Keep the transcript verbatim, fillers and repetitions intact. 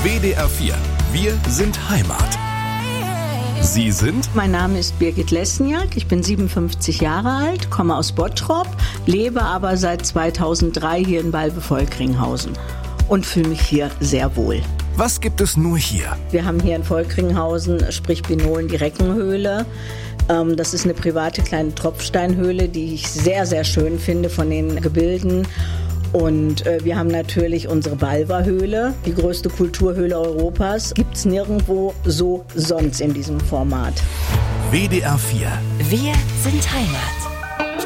W D R vier. Wir sind Heimat. Sie sind? Mein Name ist Birgit Lesniak, ich bin siebenundfünfzig Jahre alt, komme aus Bottrop, lebe aber seit zweitausenddrei hier in Balve-Volkringhausen und fühle mich hier sehr wohl. Was gibt es nur hier? Wir haben hier in Volkringhausen, sprich Binolen, die Reckenhöhle. Das ist eine private kleine Tropfsteinhöhle, die ich sehr, sehr schön finde von den Gebilden. Und äh, wir haben natürlich unsere Balver-Höhle, die größte Kulturhöhle Europas. Gibt es nirgendwo so sonst in diesem Format. W D R vier. Wir sind Heimat.